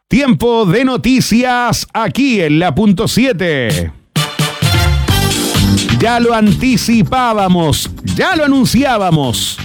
Tiempo de noticias aquí en la punto 7. Ya lo anticipábamos, ya lo anunciábamos.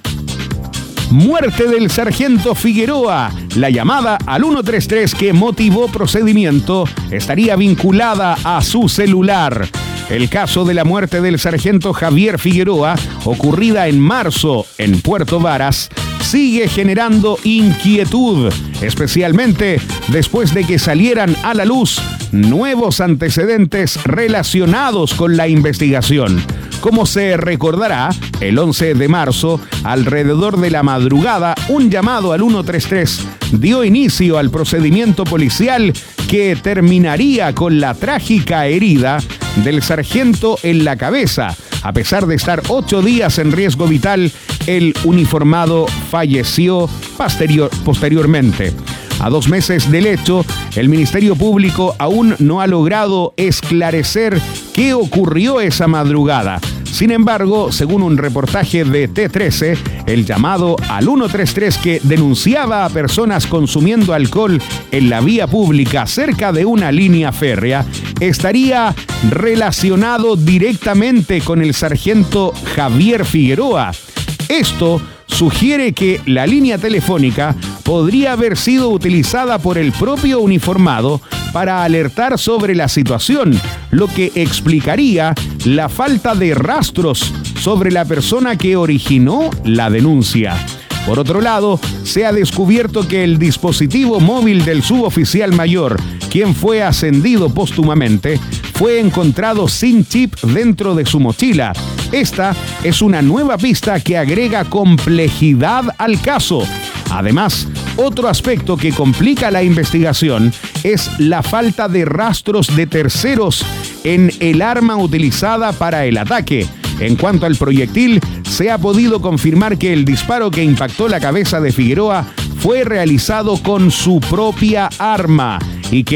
Muerte del sargento Figueroa. La llamada al 133 que motivó procedimiento estaría vinculada a su celular. El caso de la muerte del sargento Javier Figueroa, ocurrida en marzo en Puerto Varas, sigue generando inquietud, especialmente después de que salieran a la luz nuevos antecedentes relacionados con la investigación. Como se recordará, el 11 de marzo, alrededor de la madrugada, un llamado al 133 dio inicio al procedimiento policial que terminaría con la trágica herida del sargento en la cabeza. A pesar de estar 8 días en riesgo vital, el uniformado falleció posteriormente. A 2 meses del hecho, el Ministerio Público aún no ha logrado esclarecer qué ocurrió esa madrugada. Sin embargo, según un reportaje de T13, el llamado al 133 que denunciaba a personas consumiendo alcohol en la vía pública cerca de una línea férrea estaría relacionado directamente con el sargento Javier Figueroa. Esto sugiere que la línea telefónica podría haber sido utilizada por el propio uniformado para alertar sobre la situación, lo que explicaría la falta de rastros sobre la persona que originó la denuncia. Por otro lado, se ha descubierto que el dispositivo móvil del suboficial mayor, quien fue ascendido póstumamente, fue encontrado sin chip dentro de su mochila. Esta es una nueva pista que agrega complejidad al caso. Además, otro aspecto que complica la investigación es la falta de rastros de terceros en el arma utilizada para el ataque. En cuanto al proyectil, se ha podido confirmar que el disparo que impactó la cabeza de Figueroa fue realizado con su propia arma y que